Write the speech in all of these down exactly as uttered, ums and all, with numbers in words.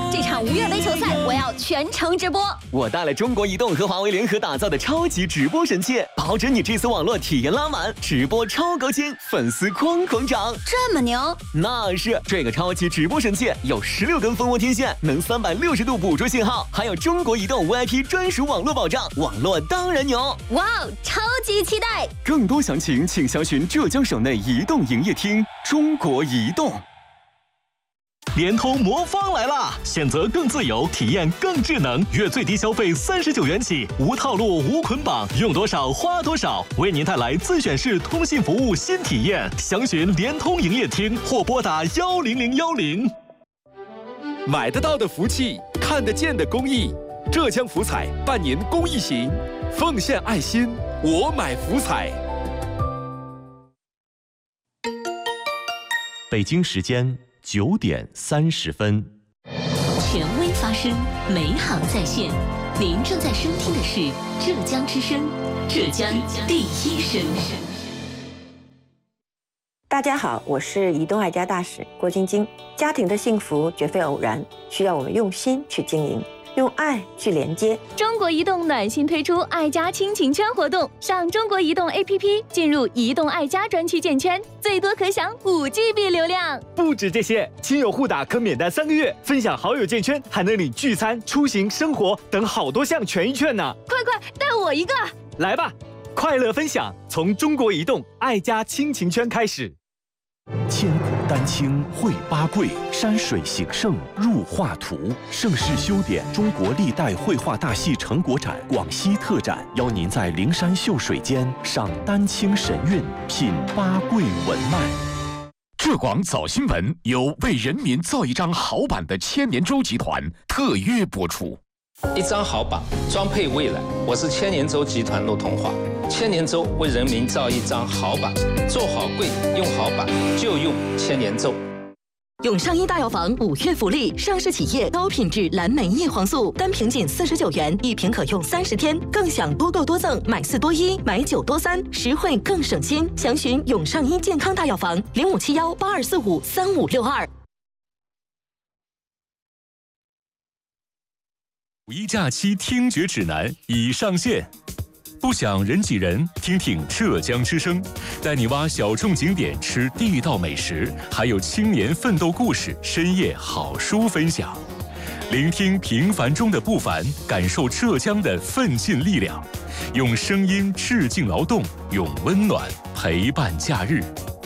这场五月杯球赛我要全程直播。 我带了中国移动和华为联合打造的超级直播神器，保准你这次网络体验拉满，直播超高清，粉丝哐哐涨。 这么牛？ 那是，这个超级直播神器有十六根蜂窝天线，能三百六十度捕捉信号，还有中国移动 V I P 专属网络保障，网络当然牛。 哇哦，超级期待！ 更多详情请详询浙江省内移动营业厅。中国移动。 联通魔方来啦！选择更自由，体验更智能，月最低消费三十九元起，无套路无捆绑，用多少花多少，为您带来自选式通信服务新体验。详询联通营业厅或拨打幺零零幺零。 买得到的福气，看得见的公益，浙江福彩半年公益行，奉献爱心，我买福彩。 北京时间九点三十分， 权威发声，美好在线。您正在收听的是浙江之声，浙江第一声。 大家好，我是移动爱家大使郭晶晶。家庭的幸福绝非偶然，需要我们用心去经营，用爱去连接。 中国移动暖心推出爱家亲情圈活动，上中国移动 A P P 进入移动爱家专区建圈，最多可享五 G B 流量。 不止这些，亲友互打可免单三个月，分享好友建圈还能领聚餐、出行、生活等好多项权益券呢。 快快带我一个！ 来吧，快乐分享从中国移动爱家亲情圈开始。 千古丹青绘八桂，山水形胜入画图。盛世修典中国历代绘画大戏成果展广西特展，邀您在灵山秀水间赏丹青神韵，品八桂文脉。 浙广早新闻由为人民造一张好版的千年舟集团特约播出。 一张好版，装配未来。我是千年舟集团陆同华。千年舟为人民造一张好版，做好柜，用好版就用千年舟。 永上一大药房五月福利，上市企业高品质蓝莓叶黄素，单瓶仅四十九元，一瓶可用三十天，更享多购多赠，买四多一，买九多三，实惠更省心。详询永上一健康大药房零五七幺八二四五三五六二。 五一假期听觉指南已上线。不想人挤人，听听浙江之声，带你挖小众景点，吃地道美食，还有青年奋斗故事、深夜好书分享。聆听平凡中的不凡，感受浙江的奋进力量。用声音致敬劳动，用温暖陪伴假日。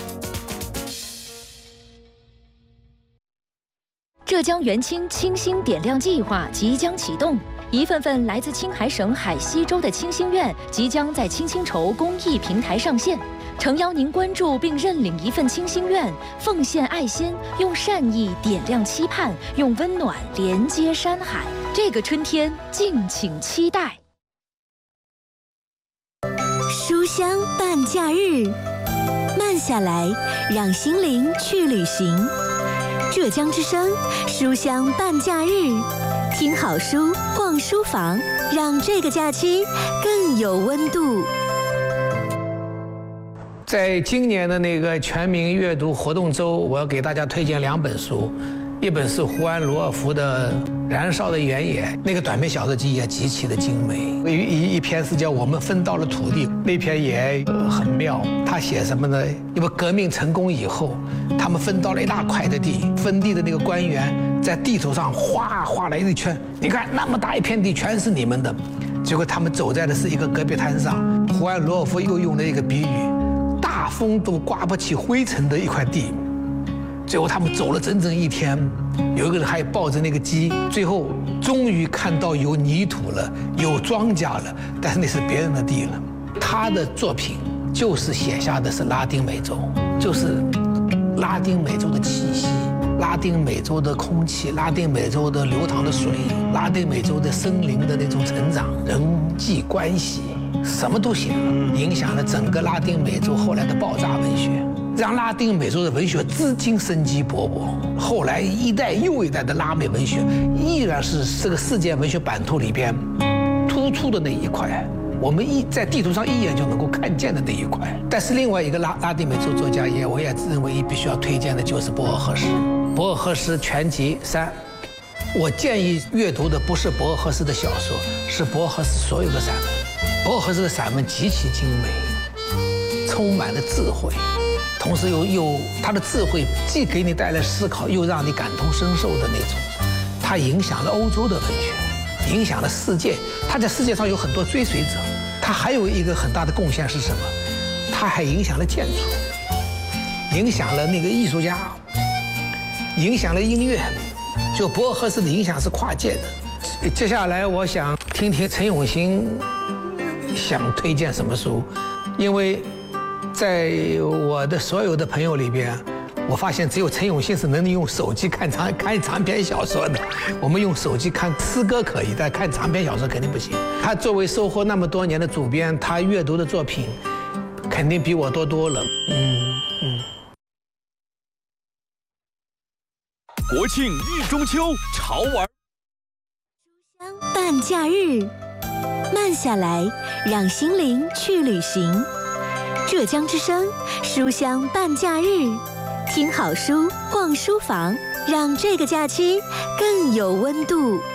浙江元清清星点亮计划即将启动，一份份来自青海省海西州的清心愿即将在清心筹公益平台上线，诚邀您关注并认领一份清心愿，奉献爱心，用善意点亮期盼，用温暖连接山海。这个春天，敬请期待。 书香伴假日，慢下来，让心灵去旅行。浙江之声书香伴假日，听好书，逛书房，让这个假期更有温度。 在今年的那个全民阅读活动周，我要给大家推荐两本书，一本是胡安·罗尔夫的《燃烧的原野》，那个短篇小说集也极其的精美。一一一篇是叫《我们分到了土地》，那篇也很妙。他写什么呢？因为革命成功以后，他们分到了一大块的地，分地的那个官员在地图上画画了一圈，你看那么大一片地全是你们的。结果他们走在的是一个戈壁滩上，胡安·罗尔夫又用了一个比喻，大风都刮不起灰尘的一块地。最后他们走了整整一天，有一个人还抱着那个鸡，最后终于看到有泥土了，有庄稼了，但是那是别人的地了。他的作品就是写下的是拉丁美洲，就是拉丁美洲的气息，拉丁美洲的空气，拉丁美洲的流淌的水，拉丁美洲的森林的那种成长，人际关系，什么都写了，影响了整个拉丁美洲后来的爆炸文学。让拉丁美洲的文学至今生机勃勃，后来一代又一代的拉美文学依然是这个世界文学版图里边突出的那一块，我们一在地图上一眼就能够看见的那一块。但是另外一个拉拉丁美洲作家也我也认为必须要推荐的就是博尔赫斯，博尔赫斯全集三， 我建议阅读的不是博尔赫斯的小说，是博尔赫斯所有的散文。博尔赫斯的散文极其精美，充满了智慧，同时又又他的智慧既给你带来思考，又让你感同身受的那种。他影响了欧洲的文学，影响了世界。他在世界上有很多追随者。他还有一个很大的贡献是什么？他还影响了建筑，影响了那个艺术家，影响了音乐。就博尔赫斯的影响是跨界的。接下来我想听听陈永新想推荐什么书，因为在我的所有的朋友里边，我发现只有陈永新是能用手机看长看长篇小说的。我们用手机看诗歌可以，但看长篇小说肯定不行。他作为收获那么多年的主编，他阅读的作品肯定比我多多了。嗯嗯。 国庆日中秋，潮玩伴假日，慢下来，让心灵去旅行。浙江之声书香伴假日，听好书，逛书房，让这个假期更有温度。